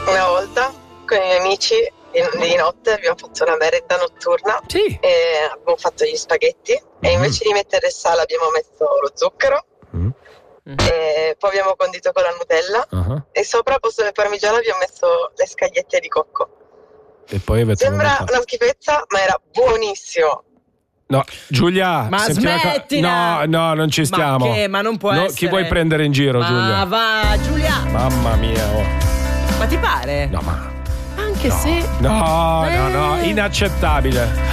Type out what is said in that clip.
una volta con i miei amici di notte abbiamo fatto una merenda notturna e abbiamo fatto gli spaghetti e invece di mettere il sale abbiamo messo lo zucchero e poi abbiamo condito con la Nutella e sopra al posto del parmigiano abbiamo messo le scagliette di cocco. E poi avete Sembra una schifezza, ma era buonissimo. No, Giulia, ma smettila! No, non ci stiamo. Ma che? Ma non può essere. Chi vuoi prendere in giro, Giulia? Ma va, Giulia! Mamma mia, Ma ti pare? No, ma anche se no, inaccettabile.